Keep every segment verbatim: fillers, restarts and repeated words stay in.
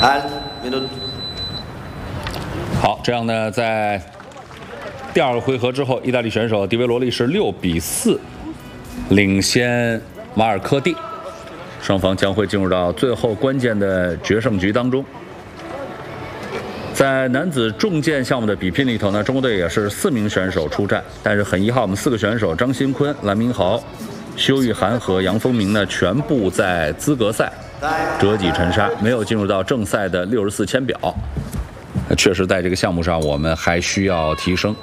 好，这样呢，在第二个回合之后，意大利选手迪维罗利是六比四领先马尔科蒂，双方将会进入到最后关键的决胜局当中。在男子重剑项目的比拼里头呢，中国队也是四名选手出战，但是很遗憾，我们四个选手张新坤、蓝明豪、修玉涵和杨丰明呢，全部在资格赛折戟沉沙，没有进入到正赛的六十四签表。确实，在这个项目上，我们还需要提升。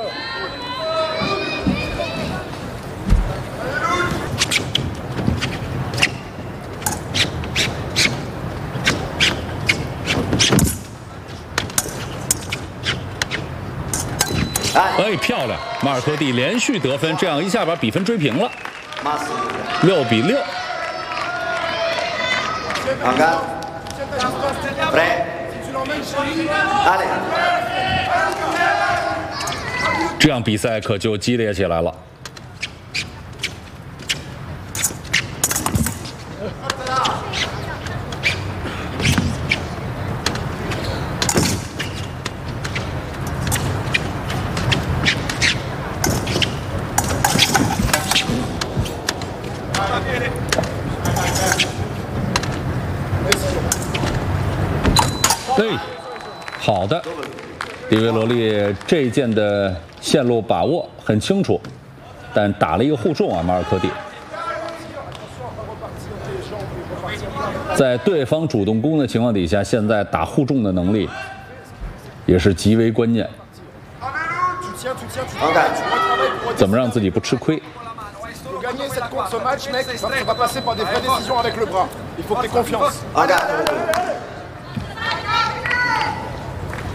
哎，漂亮！马尔科蒂连续得分，这样一下把比分追平了，六比六。这样比赛可就激烈起来了。对，好的，迪维罗利这一剑的线路把握很清楚，但打了一个护重啊，马尔科蒂。在对方主动攻的情况底下，现在打护重的能力也是极为关键。怎么让自己不吃亏？ gagner cette course match, mec, ça va passer par des vraies décisions avec le bras. Il faut que tu aies confiance.